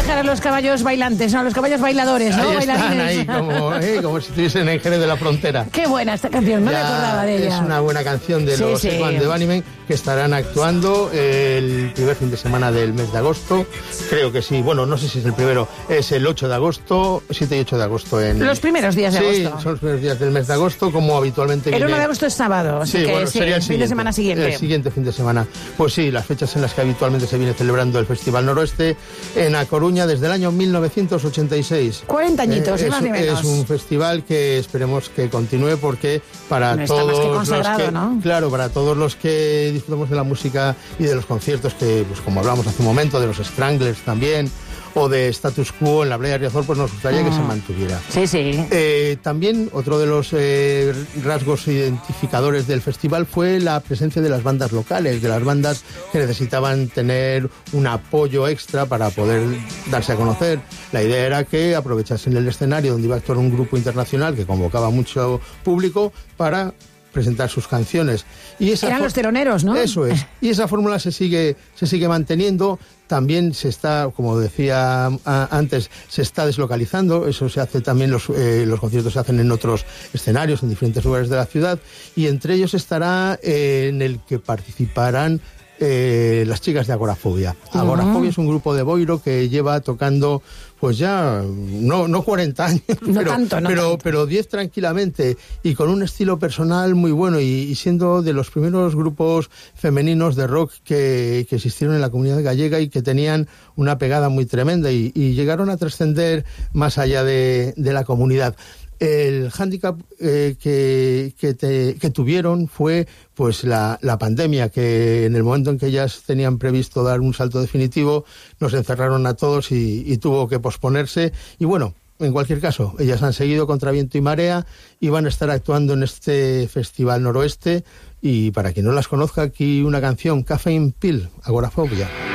dejar a los caballos bailantes, no, a los caballos bailadores, ¿no? Ahí Bailarines. están, ahí, como si estuviesen en Jerez de la Frontera. Qué buena esta canción, no me acordaba de ella. Es una buena canción de los Equals de Bunnymen, que estarán actuando el primer fin de semana del mes de agosto. Creo que sí, bueno, no sé si es el primero, es el 8 de agosto, 7 y 8 de agosto. Los primeros días de agosto. Sí, son los primeros días del mes de agosto, como habitualmente El 1 de agosto es sábado, así que sería el fin de semana siguiente. El siguiente fin de semana. Pues sí, las fechas en las que habitualmente se viene celebrando el Festival Noroeste en A Coruña desde el año 1986. 40 añitos, más ni menos. Es un festival que esperemos que continúe, porque para no todos está más que consagrado, los que, ¿no? Claro, para todos los que disfrutamos de la música y de los conciertos, que pues como hablamos hace un momento, de los Stranglers también, o de Status Quo en la Playa de Riazor, pues nos gustaría que se mantuviera. Sí, sí. También otro de los rasgos identificadores del festival fue la presencia de las bandas locales, de las bandas que necesitaban tener un apoyo extra para poder darse a conocer. La idea era que aprovechasen el escenario donde iba a actuar un grupo internacional que convocaba mucho público para presentar sus canciones. Y eran los teloneros, ¿no? Eso es. Y esa fórmula se sigue manteniendo. También se está, como decía antes, se está deslocalizando. Eso se hace también, los conciertos se hacen en otros escenarios, en diferentes lugares de la ciudad. Y entre ellos estará en el que participarán las chicas de Agorafobia. Agorafobia es un grupo de boiro que lleva tocando pues ya no 40 años, pero 10 tranquilamente, y con un estilo personal muy bueno, y siendo de los primeros grupos femeninos de rock que existieron en la comunidad gallega y que tenían una pegada muy tremenda y llegaron a trascender más allá de la comunidad. El hándicap que tuvieron fue pues la pandemia, que en el momento en que ellas tenían previsto dar un salto definitivo, nos encerraron a todos y tuvo que posponerse. Y bueno, en cualquier caso, ellas han seguido contra viento y marea y van a estar actuando en este Festival Noroeste. Y para quien no las conozca, aquí una canción, Caffeine Pill, Agorafobia.